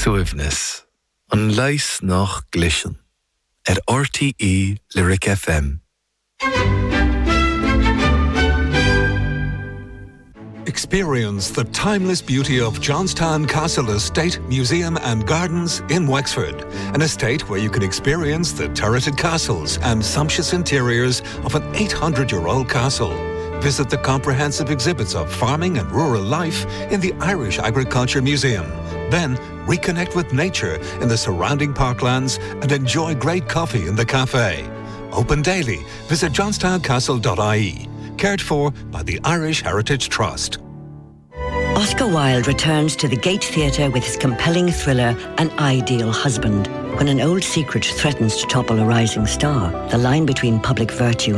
Suaimhneas, an leis nach glishin, RTE Lyric FM. Experience the timeless beauty of Johnstown Castle Estate, Museum and Gardens in Wexford. An estate where you can experience the turreted castles and sumptuous interiors of an 800-year-old castle. Visit the comprehensive exhibits of farming and rural life in the Irish Agriculture Museum. Then reconnect with nature in the surrounding parklands and enjoy great coffee in the cafe. Open daily. Visit johnstowncastle.ie. Cared for by the Irish Heritage Trust. Oscar Wilde returns to the Gate Theatre with his compelling thriller An Ideal Husband. When an old secret threatens to topple a rising star, the line between public virtue